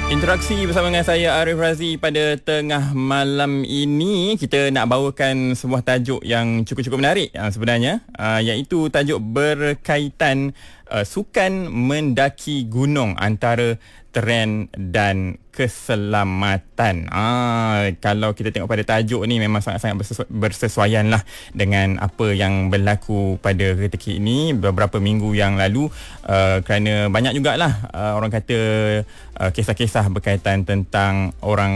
Interaksi bersama dengan saya Arif Razi pada tengah malam ini. Kita nak bawakan sebuah tajuk yang cukup-cukup menarik sebenarnya, iaitu tajuk berkaitan sukan mendaki gunung antara trend dan keselamatan. Kalau kita tengok pada tajuk ni memang sangat-sangat bersesuaian lah dengan apa yang berlaku pada ketika ini beberapa minggu yang lalu, kerana banyak jugalah orang kata kisah-kisah berkaitan tentang orang